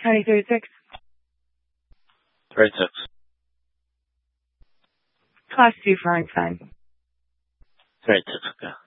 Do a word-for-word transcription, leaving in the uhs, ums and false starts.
County thirty-six. thirty-six. Class two for sign. thirty-six, okay.